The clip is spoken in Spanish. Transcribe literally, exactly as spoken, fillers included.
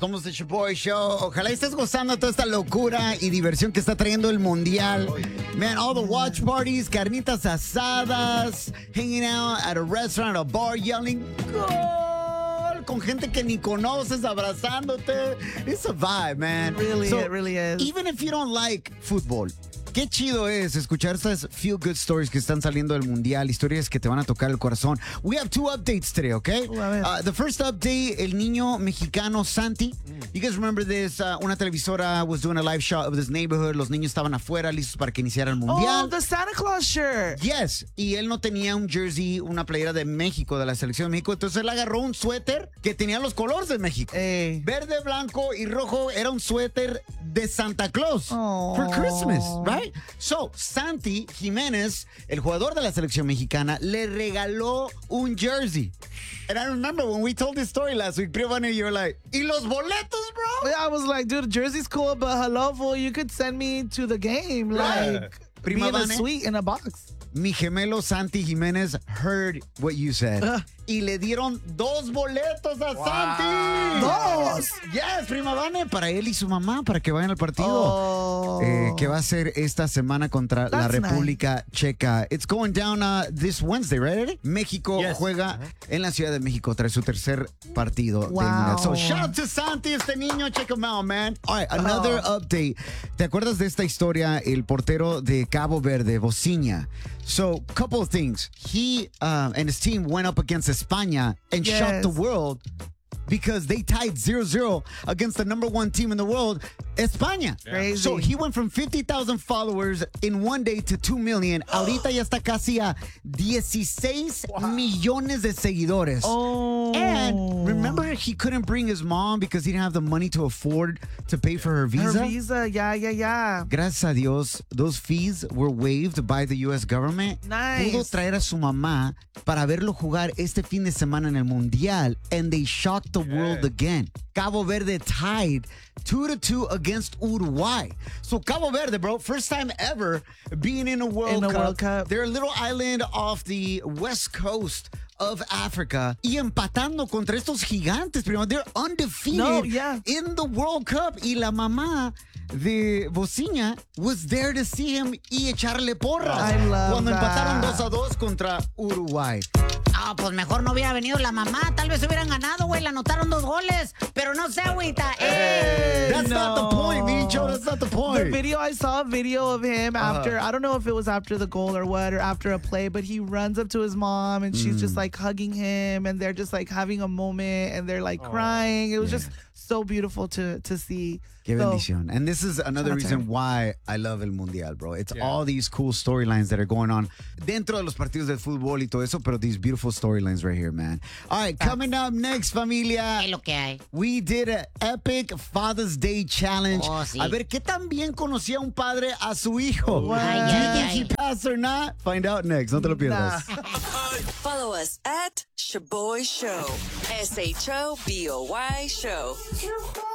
Somos The Shaboy Show. Ojalá estés gozando toda esta locura y diversión que está trayendo el Mundial. Man, all the watch parties, carnitas asadas, hanging out at a restaurant, a bar, yelling, "Gol!" Con gente que ni conoces, abrazándote. It's a vibe, man. Really, So, it really is. Even if you don't like football, qué chido es escuchar estas feel good stories que están saliendo del mundial, historias que te van a tocar el corazón. We have two updates today, okay? Oh, a ver. Uh, the first update, el niño mexicano Santi. You guys remember this? Uh, una televisora was doing a live shot of this neighborhood. Los niños estaban afuera, listos para que iniciara el mundial. Oh, the Santa Claus shirt. Yes, y él no tenía un jersey, una playera de México, de la selección de México. Entonces él agarró un suéter que tenía los colores de México. Ey. Verde, blanco y rojo. Era un suéter de Santa Claus Oh. for Christmas, right? So, Santi Jiménez, el jugador de la selección mexicana, le regaló un jersey. And I remember when we told this story last week, Priovane, you were like, ¿y los boletos, bro? Yeah, I was like, dude, jersey's cool, but hello, fool, you could send me to the game. Right. Like, Prima be in a Vane. suite in a box. Mi gemelo Santi Jiménez heard what you said. Uh. Y le dieron dos boletos a Santi. Dos. Yes, Prima Vane, para él y su mamá, para que vayan al partido. Oh. Eh, que va a ser esta semana contra la That's República Checa. It's going down uh, this Wednesday, right, Eddie? México Yes. juega en la Ciudad de México tras su tercer partido Wow. del Mundial. So shout out to Santi, este niño. Check him out, man. All right, another Oh. update. ¿Te acuerdas de esta historia? El portero de Cabo Verde, Bociña. So, couple of things. He uh, and his team went up against España and Yes. shocked the world because they tied zero zero against the number one team in the world, España. Crazy. So he went from fifty thousand followers in one day to two million. Ahorita ya está casi a dieciséis millones de seguidores. Oh. And remember, he couldn't bring his mom because he didn't have the money to afford to pay for her visa. Her visa, yeah, yeah, yeah. Gracias a Dios, those fees were waived by the U S government. Nice. Pudo traer a su mamá para verlo jugar este fin de semana en el Mundial, and they shocked the world again. Cabo Verde tied two to two against Uruguay. So Cabo Verde, bro, first time ever being in a World In a Cup. World Cup. They're a little island off the west coast of Africa y empatando contra estos gigantes, primo. They're undefeated No, yeah. in the World Cup. Y la mamá de Bociña was there to see him y echarle porras I love cuando that. empataron dos a dos contra Uruguay. Ah, pues mejor no hubiera venido la mamá. Tal vez hubieran ganado, güey. Le anotaron dos goles. Pero no sé, agüita. ¡Eh! That's not the no. point, Micho. That's not the The point. video, I saw a video of him after, I don't know if it was after the goal or what, or after a play, but he runs up to his mom and she's just like hugging him and they're just like having a moment and they're like crying. It was just so beautiful to to see. Qué So, bendición. And this is another Shout out to reason her. why I love el Mundial, bro. It's Yeah. all these cool storylines that are going on dentro de los partidos de fútbol y todo eso, pero these beautiful storylines right here, man. All right, coming up next, familia. ¿Qué es lo que hay? We did an epic Father's Day challenge. Oh, sí. A ver, ¿qué tan bien conocía un padre a su hijo? What? Do you Ay, think ay, he passed or not? Find out next. No te lo pierdas. Nah. Follow us at Shaboy Show. S H O B O Y Show.